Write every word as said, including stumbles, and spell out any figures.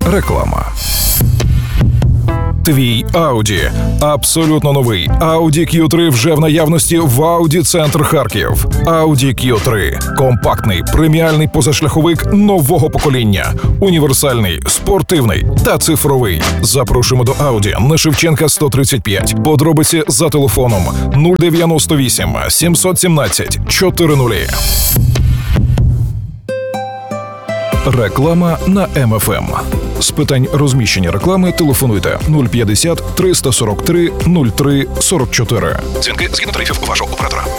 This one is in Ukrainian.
Реклама. Твій Audi. Абсолютно новий Audi кью три вже в наявності в Audi Центр Харків. Audi кью три – компактний, преміальний позашляховик нового покоління. Універсальний, спортивний та цифровий. Запрошуємо до Audi на Шевченка сто тридцять п'ять. Подробиці за телефоном нуль дев'яносто вісім сімсот сімнадцять чотирнадцять. Реклама на Ем Еф Ем. З питань розміщення реклами телефонуйте нуль п'ятдесят триста сорок три нуль три сорок чотири. Дзвінки згідно тарифів вашого оператора.